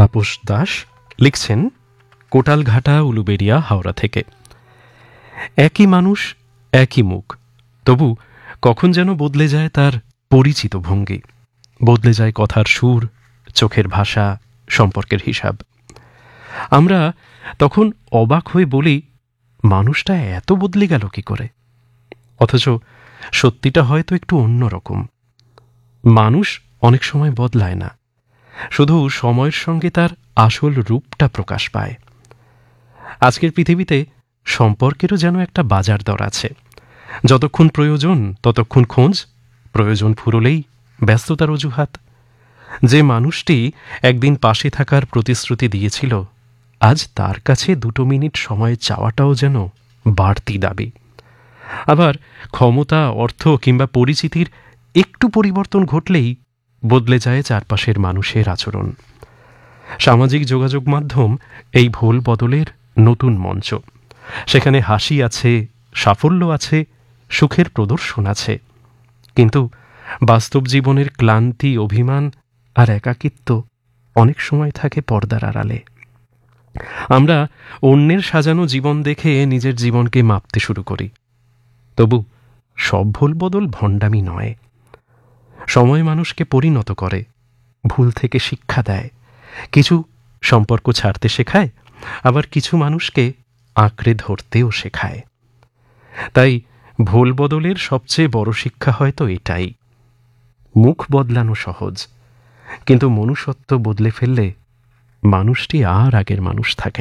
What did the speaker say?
তাপস দাস লিখছেন কোটালঘাটা, উলুবেড়িয়া, হাওড়া থেকে। একই মানুষ, একই মুখ, তবু কখন যেন বদলে যায় তার পরিচিত ভঙ্গি, বদলে যায় কথার সুর, চোখের ভাষা, সম্পর্কের হিসাব। আমরা তখন অবাক হয়ে বলি, মানুষটা এত বদলে গেল কি করে? অথচ সত্যিটা হয়তো একটু অন্যরকম। মানুষ অনেক সময় বদলায় না, শুধু সময়ের সঙ্গে তার আসল রূপটা প্রকাশ পায়। আজকের পৃথিবীতে সম্পর্কেরও যেন একটা বাজার দর আছে। যতক্ষণ প্রয়োজন ততক্ষণ খোঁজ, প্রয়োজন ফুরলেই ব্যস্ততার অজুহাত। যে মানুষটি একদিন পাশে থাকার প্রতিশ্রুতি দিয়েছিল, আজ তার কাছে 2 মিনিট সময় চাওয়াটাও যেন বাড়তি দাবি। আবার ক্ষমতা, অর্থ কিংবা পরিচিতির একটু পরিবর্তন ঘটলেই বদলে যায় চারপাশের মানুষের আচরণ। সামাজিক যোগাযোগ মাধ্যম এই ভুল বদলের নতুন মঞ্চ। সেখানে হাসি আছে, সাফল্য আছে, সুখের প্রদর্শন আছে, কিন্তু বাস্তব জীবনের ক্লান্তি, অভিমান আর একাকিত্ব অনেক সময় থাকে পর্দার আড়ালে। আমরা অন্যের সাজানো জীবন দেখে নিজের জীবনকে মাপতে শুরু করি। তবু সব ভুল বদল ভণ্ডামি নয়। সময় মানুষকে পরিণত করে, ভুল থেকে শিক্ষা দেয়, কিছু সম্পর্ক ছাড়তে শেখায়, আবার কিছু মানুষকে আঁকড়ে ধরতেও শেখায়। তাই ভুল বদলের সবচেয়ে বড় শিক্ষা হয়তো এটাই: মুখ বদলানো সহজ, কিন্তু মনুষ্যত্ব বদলে ফেললে মানুষটি আর আগের মানুষ থাকে।